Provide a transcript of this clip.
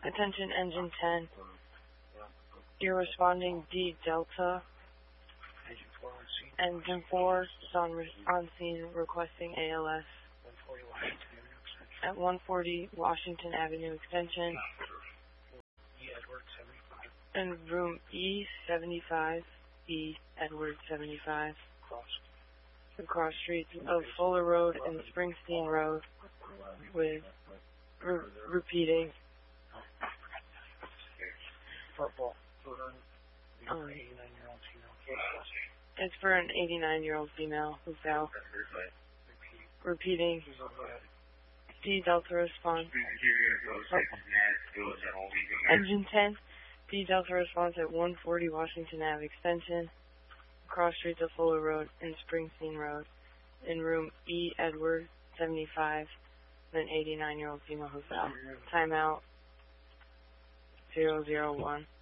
Attention Engine 10. You're responding D Delta. Engine 4 is on scene requesting ALS. At 140 Washington Avenue Extension. In room E75. E Edward 75. Across streets of Fuller Road and Springsteen Road with repeating. It's for an 89-year-old female who's out. Repeating. D Delta response. Engine 10. D Delta response at 140 Washington Ave Extension. Cross streets of Fuller Road and Springsteen Road. In room E Edward 75. An 89-year-old female who's out. Timeout 001.